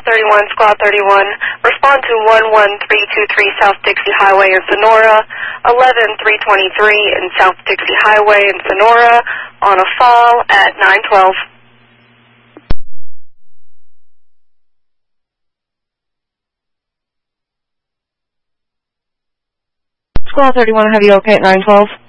Squad 31, respond to 11323 South Dixie Highway in Sonora, 11323 in South Dixie Highway in Sonora, on a fall at 912. Squad 31, have you okay at 912?